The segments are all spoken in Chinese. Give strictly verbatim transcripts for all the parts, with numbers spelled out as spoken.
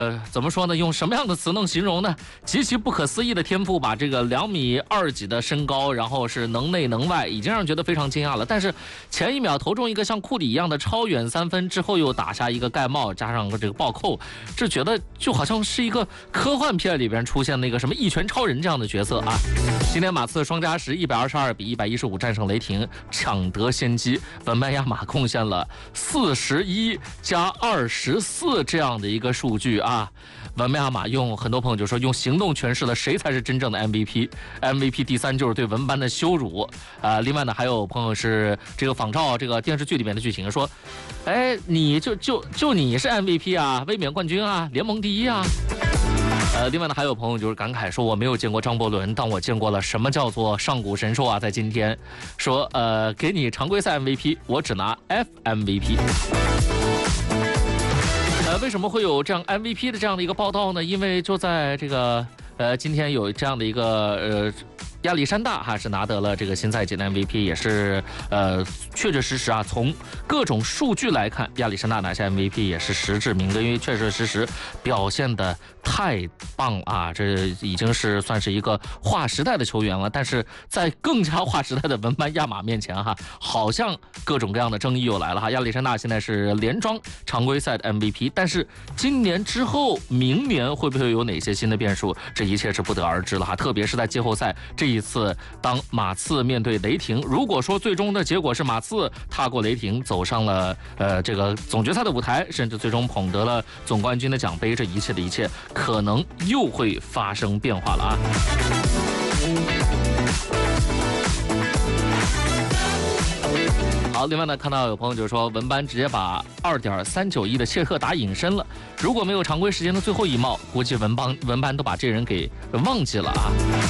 呃，怎么说呢？用什么样的词能形容呢？极其不可思议的天赋，把这个两米二几的身高，然后是能内能外，已经让人觉得非常惊讶了。但是前一秒投中一个像库里一样的超远三分，之后又打下一个盖帽，加上这个暴扣，这觉得就好像是一个科幻片里边出现那个什么一拳超人这样的角色啊。今天马刺双加时一百二十二比一百一十五战胜雷霆，抢得先机。文班亚马贡献了四十一加二十四这样的一个数据啊。啊，文班亚马用很多朋友就说用行动诠释了谁才是真正的 M V P。M V P 第三就是对文班的羞辱啊、呃。另外呢，还有朋友是这个仿照这个电视剧里面的剧情，说，哎，你就就就你是 M V P 啊，卫冕冠军啊，联盟第一啊。呃，另外呢，还有朋友就是感慨说，我没有见过张伯伦，但我见过了什么叫做上古神兽啊！在今天，说呃，给你常规赛 M V P， 我只拿 F M V P。呃，为什么会有这样 M V P 的这样的一个报道呢？因为就在这个呃今天有这样的一个呃。亚历山大哈是拿得了这个新赛季的 M V P， 也是呃确确实实啊，从各种数据来看，亚历山大拿下 M V P 也是实至名归，因为确确实实表现的太棒了啊！这已经是算是一个划时代的球员了，但是在更加划时代的文班亚马面前哈，好像各种各样的争议又来了哈。亚历山大现在是连庄常规赛的 M V P， 但是今年之后，明年会不会有哪些新的变数？这一切是不得而知了哈。特别是在季后赛这。这一次，当马刺面对雷霆，如果说最终的结果是马刺踏过雷霆，走上了呃这个总决赛的舞台，甚至最终捧得了总冠军的奖杯，这一切的一切可能又会发生变化了啊！好，另外呢，看到有朋友就说文班直接把二点三九亿的切克达隐身了，如果没有常规时间的最后一帽，估计文班文班都把这人给忘记了啊。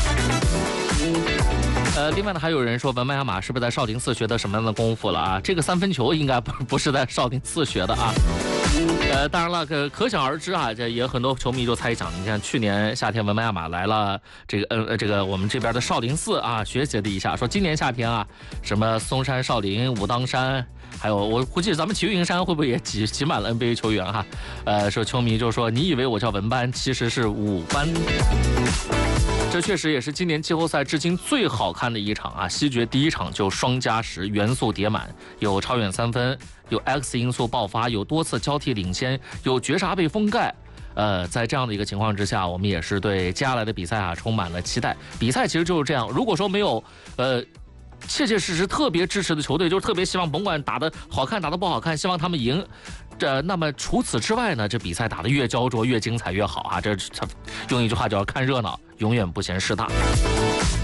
呃，另外呢，还有人说文班亚马是不是在少林寺学的什么样的功夫了啊？这个三分球应该不不是在少林寺学的啊。呃，当然了，可可想而知啊，这也很多球迷就猜想，你看去年夏天文班亚马来了这个呃这个我们这边的少林寺啊，学习了一下，说今年夏天啊，什么嵩山少林、武当山。还有，我估计咱们齐云山会不会也挤挤满了 N B A 球员哈？呃，说球迷就说，你以为我叫文班，其实是武班。这确实也是今年季后赛至今最好看的一场啊！西决第一场就双加时，元素叠满，有超远三分，有 X 因素爆发，有多次交替领先，有绝杀被封盖。呃，在这样的一个情况之下，我们也是对接下来的比赛啊充满了期待。比赛其实就是这样，如果说没有呃。切切实实特别支持的球队，就是特别希望甭管打得好看打得不好看，希望他们赢。这那么除此之外呢，这比赛打得越焦灼越精彩越好啊！这用一句话叫看热闹，永远不嫌事大。